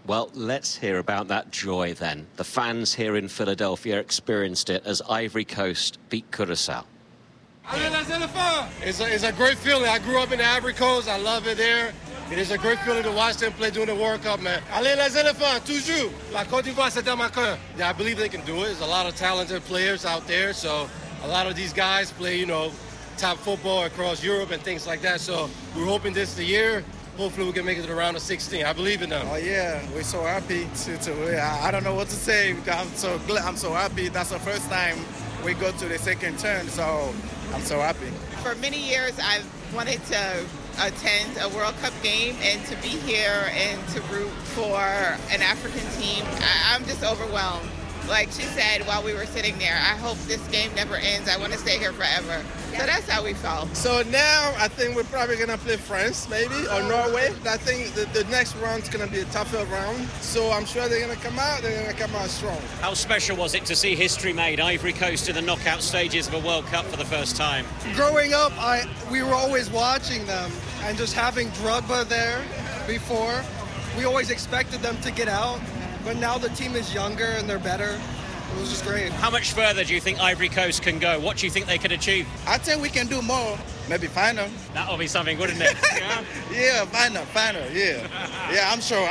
Well, let's hear about that joy then. The fans here in Philadelphia experienced it as Ivory Coast beat Curaçao. It's a great feeling. I grew up in the Ivory Coast. I love it there. It is a great feeling to watch them play during the World Cup, man. Allez les éléphants, toujours. La Côte d'Ivoire, c'est dans ma cœur. Yeah, I believe they can do it. There's a lot of talented players out there. So a lot of these guys play, top football across Europe and things like that. So we're hoping this is the year. Hopefully we can make it to the round of 16. I believe in them. Oh yeah, we're so happy I don't know what to say because I'm so happy. That's the first time we go to the second turn, so I'm so happy. For many years I've wanted to attend a World Cup game and to be here and to root for an African team. I'm just overwhelmed. Like she said while we were sitting there, I hope this game never ends. I want to stay here forever. So that's how we felt. So now I think we're probably going to play France maybe or Norway. I think the next round's going to be a tougher round. So I'm sure they're going to come out. They're going to come out strong. How special was it to see history made? Ivory Coast in the knockout stages of a World Cup for the first time. Growing up, we were always watching them and just having Drogba there before. We always expected them to get out. But now the team is younger and they're better. It was just great. How much further do you think Ivory Coast can go? What do you think they could achieve? I think we can do more. Maybe final. That'll be something, wouldn't it? Yeah, yeah, final, yeah. Yeah, I'm sure.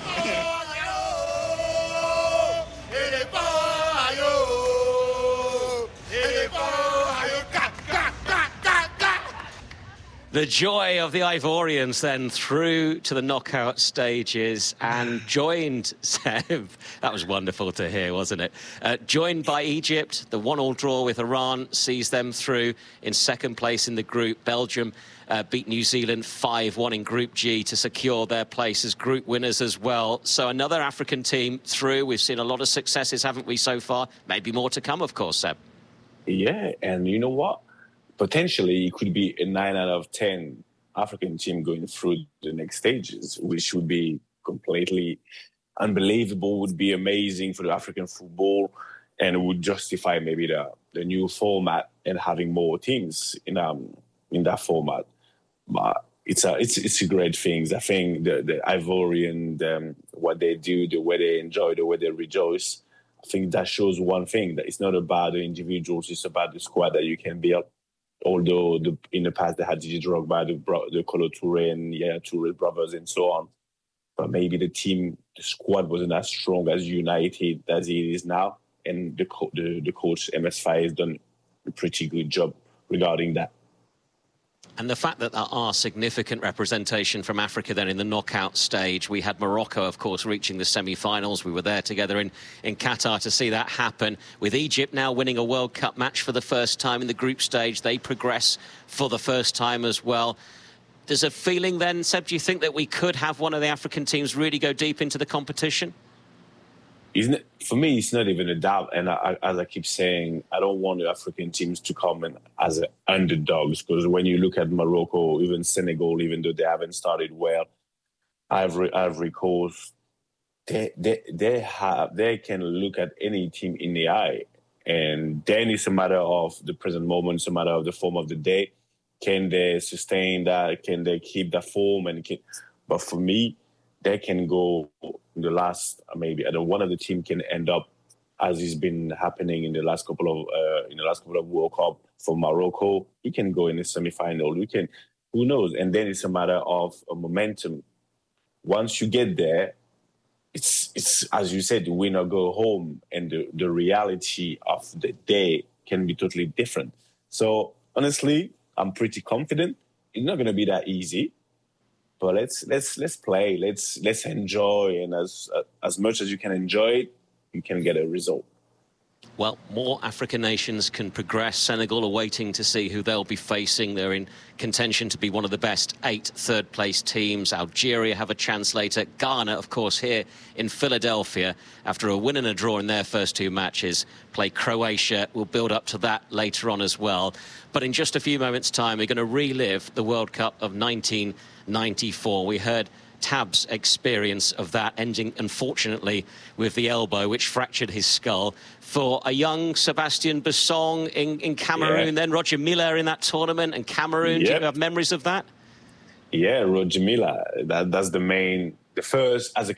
The joy of the Ivorians then through to the knockout stages and joined, Seb, that was wonderful to hear, wasn't it? Joined by Egypt, the 1-1 draw with Iran sees them through in second place in the group. Belgium beat New Zealand 5-1 in Group G to secure their place as group winners as well. So another African team through. We've seen a lot of successes, haven't we, so far? Maybe more to come, of course, Seb. Yeah, and you know what? Potentially, it could be a 9 out of 10 African team going through the next stages, which would be completely unbelievable, would be amazing for the African football, and would justify maybe the new format and having more teams in that format. But it's a great thing. I think the Ivorian, what they do, the way they enjoy, the way they rejoice, I think that shows one thing, that it's not about the individuals, it's about the squad that you can build. Although in the past they had Didier Drogba, the Kolo Touré and Yaya Touré brothers and so on. But maybe the squad wasn't as strong, as united as it is now. And the coach, MS Faye, has done a pretty good job regarding that. And the fact that there are significant representation from Africa then in the knockout stage. We had Morocco, of course, reaching the semi-finals. We were there together in Qatar to see that happen. With Egypt now winning a World Cup match for the first time in the group stage, they progress for the first time as well. There's a feeling then, Seb, do you think that we could have one of the African teams really go deep into the competition? For me, it's not even a doubt. And as I keep saying, I don't want the African teams to come in as underdogs, because when you look at Morocco, even Senegal, even though they haven't started well, Ivory Coast, they can look at any team in the eye. And then it's a matter of the present moment, it's a matter of the form of the day. Can they sustain that? Can they keep that form? But for me, they can go in the last, maybe one of the team can end up, as has been happening in the last couple of World Cup for Morocco. You can go in the semi-final. Who knows? And then it's a matter of a momentum. Once you get there, it's as you said, win or go home, and the reality of the day can be totally different. So honestly, I'm pretty confident. It's not going to be that easy. But let's play, let's enjoy, and as much as you can enjoy it, you can get a result. Well, more African nations can progress. Senegal are waiting to see who they'll be facing. They're in contention to be one of the best 8 third-place teams. Algeria have a chance later. Ghana, of course, here in Philadelphia, after a win and a draw in their first 2 matches, play Croatia. We'll build up to that later on as well. But in just a few moments' time, we're going to relive the World Cup of 1994. We heard Tab's experience of that, ending, unfortunately, with the elbow, which fractured his skull. For a young Sebastian Bussong in Cameroon, then Roger Milla in that tournament, and Cameroon, do you have memories of that? Yeah, Roger Milla, that's the first, as a